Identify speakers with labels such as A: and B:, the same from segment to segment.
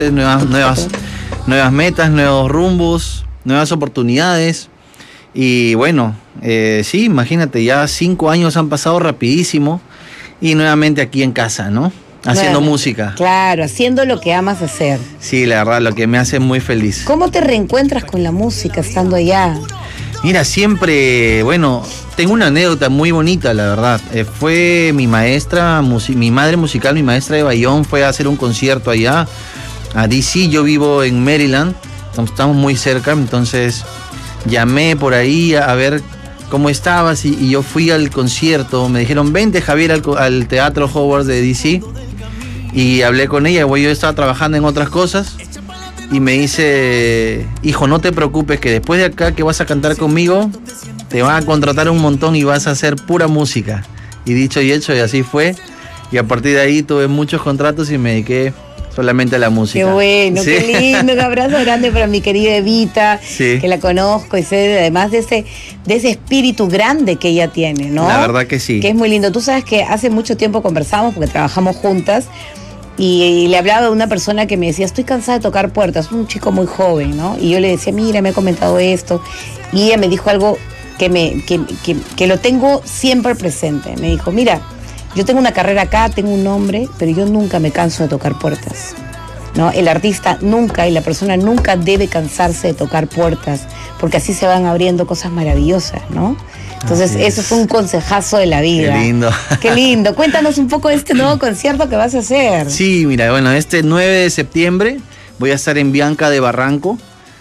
A: nuevas metas, nuevos rumbos, nuevas oportunidades. Y bueno, sí, imagínate, ya 5 años han pasado rapidísimo y nuevamente aquí en casa, ¿no? Haciendo
B: Claro,
A: música.
B: Claro, haciendo lo que amas hacer.
A: Sí, la verdad, lo que me hace muy feliz.
B: ¿Cómo te reencuentras con la música estando allá?
A: Mira, siempre, bueno, tengo una anécdota muy bonita, la verdad. Fue mi maestra, mi madre musical, mi maestra de Bayón, fue a hacer un concierto allá, a DC. Yo vivo en Maryland, estamos muy cerca, entonces llamé por ahí a ver cómo estabas y yo fui al concierto. Me dijeron, vente Javier al Teatro Howard de DC, y hablé con ella, güey, yo estaba trabajando en otras cosas. Y me dice, hijo, no te preocupes, que después de acá que vas a cantar conmigo, te van a contratar un montón y vas a hacer pura música. Y dicho y hecho, y así fue. Y a partir de ahí tuve muchos contratos y me dediqué solamente a la música.
B: Qué bueno,
A: Sí.
B: qué lindo. Un abrazo grande para mi querida Evita,
A: Sí.
B: que la conozco y sé además de ese espíritu grande que ella tiene, ¿no?
A: La verdad que sí.
B: Que es muy lindo. Tú sabes que hace mucho tiempo conversamos porque trabajamos juntas. Y le hablaba de una persona que me decía, estoy cansada de tocar puertas, un chico muy joven, ¿no? Y yo le decía, mira, me ha comentado esto. Y ella me dijo algo que lo tengo siempre presente. Me dijo, mira, yo tengo una carrera acá, tengo un nombre, pero yo nunca me canso de tocar puertas, ¿no? El artista nunca y la persona nunca debe cansarse de tocar puertas, porque así se van abriendo cosas maravillosas, ¿no? Entonces, eso fue un consejazo de la vida.
A: Qué lindo.
B: Qué lindo. Cuéntanos un poco de este nuevo concierto que vas a hacer.
A: Sí, mira, bueno, este 9 de septiembre voy a estar en Bianca de Barranco.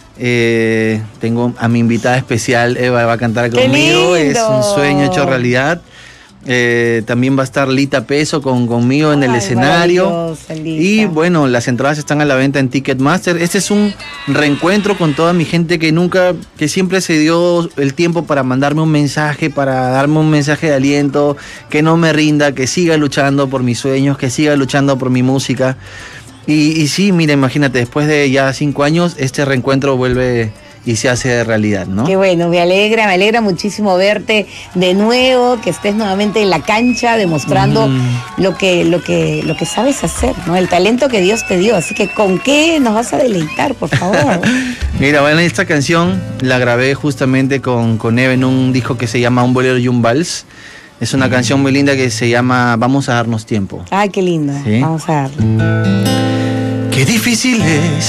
A: Tengo a mi invitada especial, Eva, va a cantar
B: ¡Qué
A: conmigo. Es
B: lindo!
A: un sueño hecho realidad. También va a estar Lita Peso conmigo en el escenario.
B: Maravillosa, Lita.
A: Y bueno, las entradas están a la venta en Ticketmaster. Este es un reencuentro con toda mi gente que siempre se dio el tiempo para mandarme un mensaje, para darme un mensaje de aliento, que no me rinda, que siga luchando por mis sueños, que siga luchando por mi música. Y sí, mira, imagínate, después de ya 5 años, este reencuentro vuelve y se hace realidad, ¿no?
B: Qué bueno, me alegra muchísimo verte de nuevo, que estés nuevamente en la cancha demostrando lo que sabes hacer, ¿no? El talento que Dios te dio. Así que, ¿con qué nos vas a deleitar, por favor?
A: Mira, bueno, esta canción la grabé justamente con Eve en un disco que se llama Un bolero y un vals. Es una canción muy linda que se llama Vamos a darnos tiempo.
B: Ay, qué lindo.
A: ¿Sí?
B: Vamos a darle.
A: Qué difícil es